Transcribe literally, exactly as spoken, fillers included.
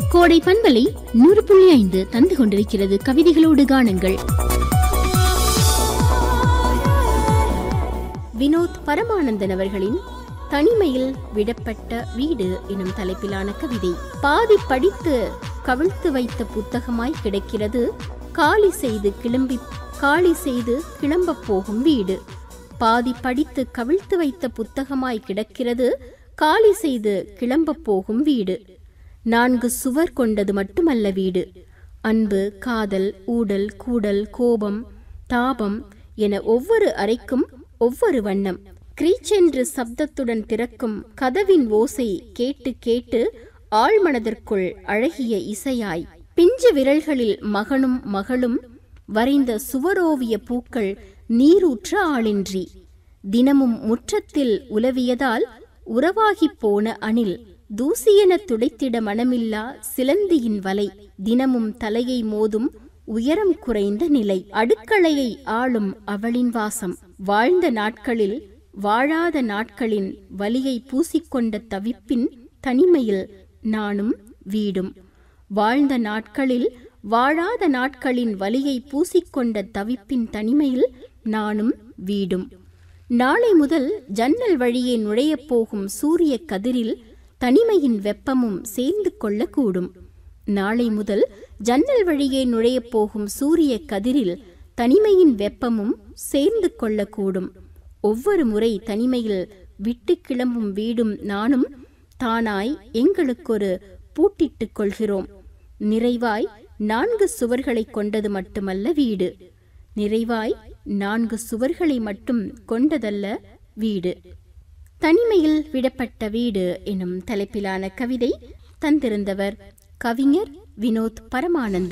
கோடை பண்பலை நூறு புள்ளி ஐந்து தந்து கொண்டிருக்கிறது கவிதைகளோடு காணுங்கள். வினோத் பரமானந்தன் அவர்களின் தனிமையில் விடப்பட்ட வீடு எனும் தலைப்பிலான கவிதை. பாதி படித்து கவிழ்த்து வைத்த புத்தகமாய் கிடக்கிறது, காலி செய்து கிளம்பி காலி செய்து கிளம்ப போகும் வீடு. பாதி படித்து கவிழ்த்து வைத்த புத்தகமாய் கிடக்கிறது, காலி செய்து கிளம்ப போகும் வீடு. நான்கு சுவர் கொண்டது மட்டுமல்ல வீடு. அன்பு, காதல், ஊடல், கூடல், கோபம், தாபம் என ஒவ்வொரு அறைக்கும் ஒவ்வொரு வண்ணம். கிரீச்சென்று சப்தத்துடன் திறக்கும் கதவின் ஓசை கேட்டு கேட்டு ஆழ்மனதிற்குள் அழகிய இசையாய், பிஞ்சு விரல்களில் மகனும் மகளும் வரைந்த சுவரோவிய பூக்கள் நீரூற்ற ஆளின்றி, தினமும் முற்றத்தில் உலவியதால் உறவாகிப் போன அணில், தூசியென துடைத்திட மனமில்லா சிலந்தியின் வலை, தினமும் தலையை மோதும் உயரம் குறைந்த நிலை, அடுக்களையை ஆளும் அவளின் வாசம். வாழ்ந்த நாட்களில் வாழாத நாட்களின் வலியை பூசிக்கொண்ட தவிப்பின் தனிமையில் நானும் வீடும். வாழ்ந்த நாட்களில் வாழாத நாட்களின் வலியை பூசிக்கொண்ட தவிப்பின் தனிமையில் நானும் வீடும். நாளை முதல் ஜன்னல் வழியே நுழையப் போகும் சூரிய கதிரில் தனிமையின் வெப்பமும் சேர்ந்து கொள்ளக்கூடும். நாளை முதல் ஜன்னல் வழியே நுழையப் போகும் சூரிய கதிரில் தனிமையின் வெப்பமும் சேர்ந்து கொள்ளக்கூடும். ஒவ்வொரு முறை தனிமையில் விட்டு கிளம்பும் வீடும் நானும் தானாய் எங்களுக்கொரு பூட்டிட்டுக் கொள்கிறோம். நிறைவாய் நான்கு சுவர்களை கொண்டது மட்டுமல்ல வீடு. நிறைவாய் நான்கு சுவர்களை மட்டும் கொண்டதல்ல வீடு. தனிமையில் விடப்பட்ட வீடு எனும் தலைப்பிலான கவிதை தந்திருந்தவர் கவிஞர் வினோத் பரமானந்தன்.